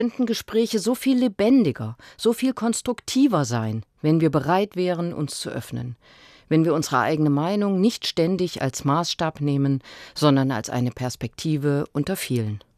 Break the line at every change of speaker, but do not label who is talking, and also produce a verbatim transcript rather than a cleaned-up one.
Könnten Gespräche so viel lebendiger, so viel konstruktiver sein, wenn wir bereit wären, uns zu öffnen, wenn wir unsere eigene Meinung nicht ständig als Maßstab nehmen, sondern als eine Perspektive unter vielen.